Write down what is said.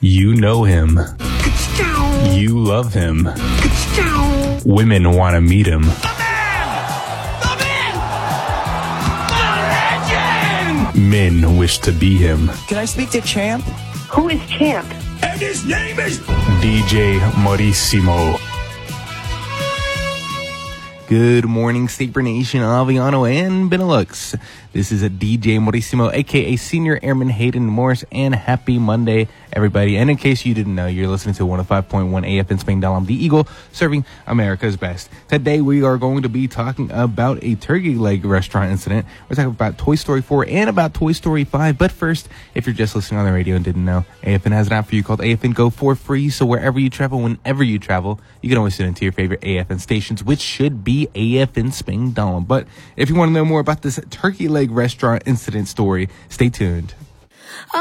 You know him. You love him. Women want to meet him. Men wish to be him. Can I speak to Champ? Who is Champ? And his name is DJ Maurissimo. Good morning, Saber Nation, Aviano, and Benelux. This is a DJ Maurissimo, a.k.a. Senior Airman Hayden Morris, and happy Monday, everybody. And in case you didn't know, you're listening to 105.1 AF in Spain Dalam, the Eagle, serving America's best. Today, we are going to be talking about a turkey leg restaurant incident. We're talking about Toy Story 4 and about Toy Story 5. But first, if you're just listening on the radio and didn't know, AFN has an app for you called AFN Go for free. So wherever you travel, whenever you travel, you can always tune into your favorite AFN stations, which should be AFN Spain Dalam. But if you want to know more about this turkey leg restaurant incident story, stay tuned.